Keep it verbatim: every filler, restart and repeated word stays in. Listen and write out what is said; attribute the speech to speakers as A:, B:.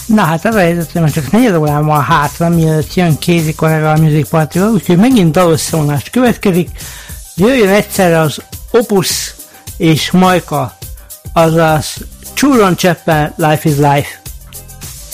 A: Na hát az a helyzet, hogy már csak négy órán van hátra, mielőtt jön Kézi kollega a Music Party-val, úgyhogy megint dalösszevonás következik. Jöjjön egyszerre az Opus és Majka, azaz Children Chapel, Life is Life.